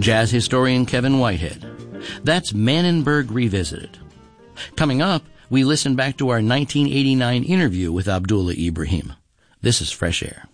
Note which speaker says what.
Speaker 1: jazz historian Kevin Whitehead. That's Manenberg Revisited. Coming up, we listen back to our 1989 interview with Abdullah Ibrahim. This is Fresh Air.